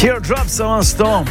Teardrops à l'instant.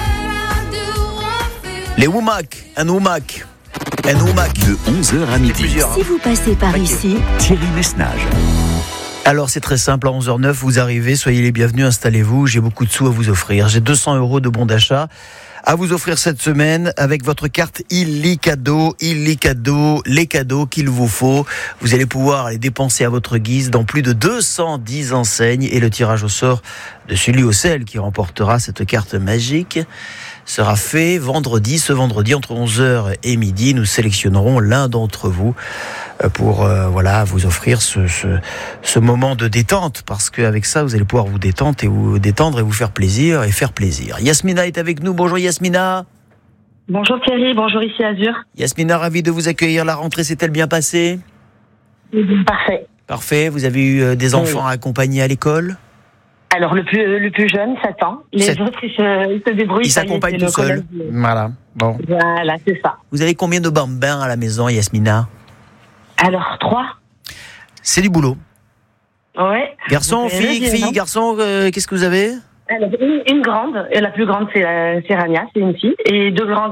Les Womack, un Womack. De 11h à midi. Si vous passez par ici, Thierry Messnage. Alors c'est très simple, à 11h09, vous arrivez, soyez les bienvenus, installez-vous, j'ai beaucoup de sous à vous offrir. J'ai 200 € de bons d'achat à vous offrir cette semaine avec votre carte Illicadeau, les cadeaux qu'il vous faut. Vous allez pouvoir les dépenser à votre guise dans plus de 210 enseignes et le tirage au sort de celui ou celle qui remportera cette carte magique sera fait ce vendredi entre 11h et midi. Nous sélectionnerons l'un d'entre vous pour vous offrir ce moment de détente, parce qu'avec ça vous allez pouvoir vous détendre et vous faire plaisir et faire plaisir. Yasmina est avec nous. Bonjour Yasmina. Bonjour Thierry, bonjour ici Azur. Yasmina, ravi de vous accueillir. La rentrée s'est-elle bien passée? Parfait. Parfait. Vous avez eu des enfants à accompagner à l'école? Alors le plus jeune, 7 ans. Les autres, ils se débrouillent. Ils s'accompagnent tout seuls. Voilà. Bon. Voilà, c'est ça. Vous avez combien de bambins à la maison, Yasmina? Alors 3. C'est du boulot. Ouais. Garçon, fille, garçon, qu'est-ce que vous avez? Alors, une grande, et la plus grande c'est Rania, c'est une fille, et deux grands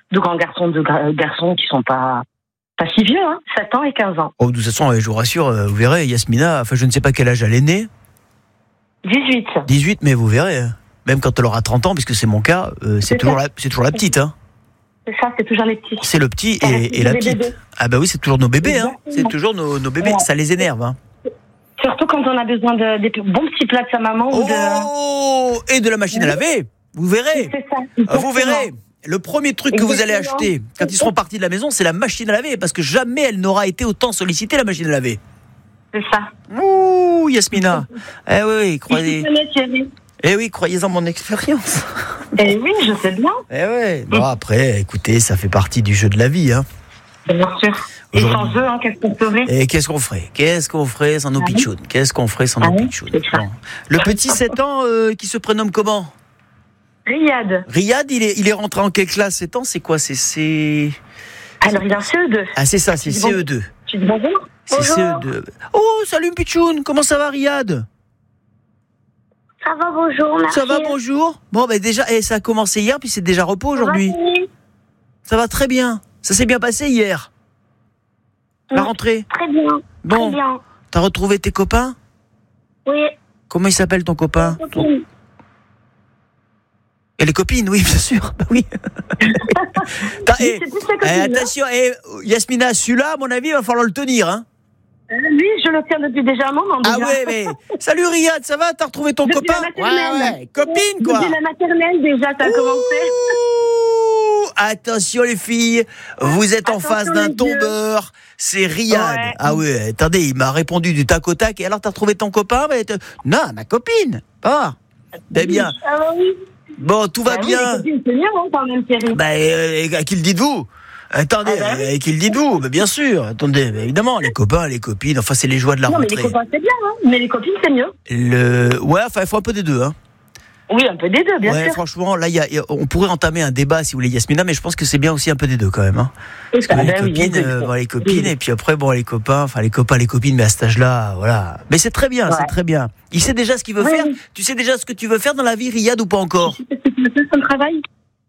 garçons qui sont pas si vieux, 7 ans et 15 ans. Oh, de toute façon, je vous rassure, vous verrez, Yasmina, enfin je ne sais pas quel âge elle est née. 18. 18, mais vous verrez, même quand elle aura 30 ans, puisque c'est mon cas, c'est toujours la petite. Hein. C'est ça, c'est toujours les petits. C'est le petit et la petite. Bébés. Ah bah oui, c'est toujours nos bébés, hein. Exactement. C'est toujours nos bébés, ça les énerve. Hein. Surtout quand on a besoin des bons petits plats de sa maman et de la machine à laver, vous verrez. C'est ça, vous verrez. Le premier truc que vous allez acheter quand ils seront partis de la maison, c'est la machine à laver, parce que jamais elle n'aura été autant sollicitée, la machine à laver. C'est ça. Ouh, Yasmina. Oui, croyez. Croyez en mon expérience. Eh oui, je sais bien. Bon, après, écoutez, ça fait partie du jeu de la vie, hein. Bien sûr. Et sans eux, qu'est-ce qu'on ferait? Et qu'est-ce qu'on ferait sans nos pitchounes? Qu'est-ce qu'on ferait sans nos pitchounes? Le petit 7 ans qui se prénomme comment? Riyad. Riyad, il est rentré en quelle classe 7 ans? C'est quoi? Alors, il est en CE2. Ah, c'est ça, c'est CE2. Tu dis bonjour? C'est CE2. Oh, salut Pichoun, comment ça va Riyad? Ça va, bonjour, merci. Ça va, bonjour. Bon, déjà, ça a commencé hier, puis c'est déjà repos aujourd'hui. Ça va très bien. Ça s'est bien passé hier? La rentrée? Très bien. Bon, très bien. T'as retrouvé tes copains? Oui. Comment il s'appelle ton copain? Et les copines, oui, bien sûr. Oui. Attention, Yasmina, celui-là, à mon avis, il va falloir le tenir, hein. Lui, je le tiens depuis déjà un moment. Ah ouais, mais... Salut Riyad, ça va? T'as retrouvé ton copain? Ouais, copine, quoi. Depuis la maternelle, déjà, ça a commencé. Attention les filles, vous êtes en face d'un tombeur, c'est Riyad. Ouais. Ah ouais, attendez, il m'a répondu du tac au tac. Et alors, t'as retrouvé ton copain? Non, ma copine. Ah, bien. Ah bah oui. Bon, tout va bien. Les copines, c'est mieux, quand même, Thierry. À qui le dites-vous? Attendez, à qui le dites-vous? Bien sûr, attendez, évidemment, les copains, les copines, enfin, c'est les joies de la rentrée. Non, mais les copains, c'est bien, mais les copines, c'est mieux. Ouais, enfin, il faut un peu des deux, hein. Oui, un peu des deux, bien sûr. Franchement, là, on pourrait entamer un débat, si vous voulez, Yasmina, mais je pense que c'est bien aussi un peu des deux, quand même, hein. Parce que les copines, et puis après, les copains, les copines, mais à cet âge-là, voilà. Mais c'est très bien, c'est très bien. Il sait déjà ce qu'il veut faire. Tu sais déjà ce que tu veux faire dans la vie, Riyad, ou pas encore? Tu sais ce que tu veux faire comme travail?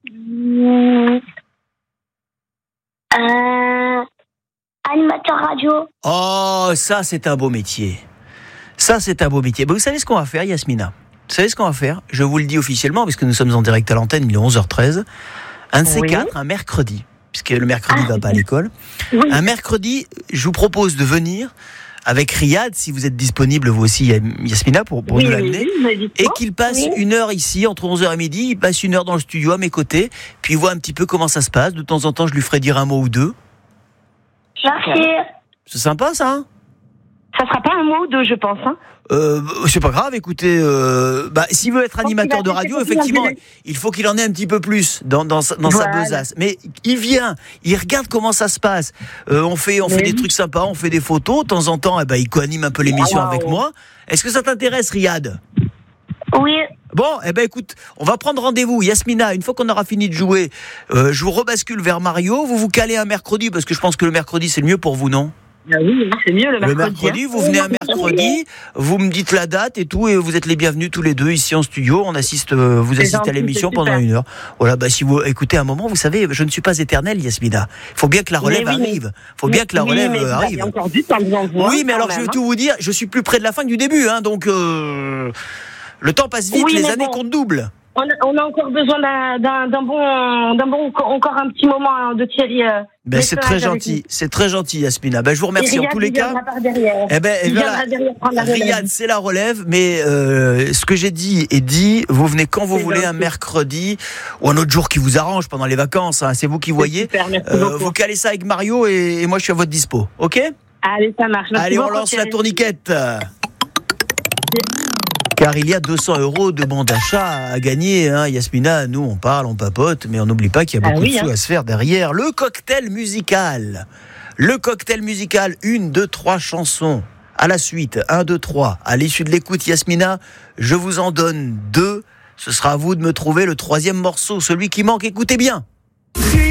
Animateur radio. Oh, ça, c'est un beau métier. Vous savez ce qu'on va faire, Yasmina? Vous savez ce qu'on va faire? Je vous le dis officiellement, puisque nous sommes en direct à l'antenne, il est 11h13. Un de ces quatre, un mercredi, puisque le mercredi, il ne va pas à l'école. Oui. Un mercredi, je vous propose de venir avec Riyad, si vous êtes disponible, vous aussi, Yasmina, pour nous l'amener. Et qu'il passe une heure ici, entre 11h et midi, il passe une heure dans le studio à mes côtés, puis il voit un petit peu comment ça se passe. De temps en temps, je lui ferai dire un mot ou deux. Merci. C'est sympa, ça, hein? Ça sera pas un mot ou deux, je pense, hein. C'est pas grave, écoutez, s'il veut être animateur de radio, effectivement, il faut qu'il en ait un petit peu plus dans sa besace. Mais il vient, il regarde comment ça se passe. On fait des trucs sympas, on fait des photos, de temps en temps, il co-anime un peu l'émission avec moi. Est-ce que ça t'intéresse, Riyad? Oui. Bon, écoute, on va prendre rendez-vous. Yasmina, une fois qu'on aura fini de jouer, je vous rebascule vers Mario. Vous calez un mercredi, parce que je pense que le mercredi, c'est le mieux pour vous, non? Ah oui, c'est mieux le mercredi. Le mercredi, hein. vous venez un mercredi, vous me dites la date et tout, et vous êtes les bienvenus tous les deux ici en studio. On assiste, vous assistez gentil, à l'émission c'est pendant super. 1 heure. Voilà, si vous écoutez un moment, vous savez, je ne suis pas éternel, Yasmina. Il faut bien que la relève arrive. Il faut bien que la relève mais vous avez arrive. encore du temps devant vous. Oui, mais quand alors même, je vais tout vous dire, je suis plus près de la fin que du début, donc le temps passe vite, Oui, les mais années bon. comptent double. On a encore besoin d'un bon, encore un petit moment de Thierry. C'est très gentil, Yasmina. Je vous remercie en tous les cas. Il viendra derrière prendre la relève. Riyad, c'est la relève, mais ce que j'ai dit est dit. Vous venez quand vous voulez, gentil. un mercredi ou un autre jour qui vous arrange pendant les vacances. C'est vous qui voyez. Super, merci beaucoup. Vous calez ça avec Mario et moi je suis à votre dispo. Ok ? Allez, ça marche. Merci Allez, on beaucoup, lance la Thierry. tourniquette. Car il y a 200 € de bon d'achat à gagner, Yasmina. Nous, on parle, on papote, mais on n'oublie pas qu'il y a beaucoup de sous à se faire derrière. Le cocktail musical. 1, 2, 3 chansons. À la suite, 1, 2, 3. À l'issue de l'écoute, Yasmina, je vous en donne 2. Ce sera à vous de me trouver le 3e morceau, celui qui manque. Écoutez bien.